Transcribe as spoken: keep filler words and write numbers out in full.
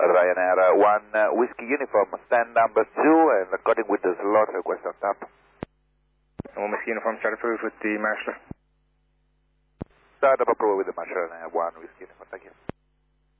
Ryanair one uh, Whiskey Uniform, stand number two, and according with the slot request on top. one Whiskey Uniform, start approved with the marshaller. Start up approval with the Marshall Ryanair one Whiskey Uniform, thank you.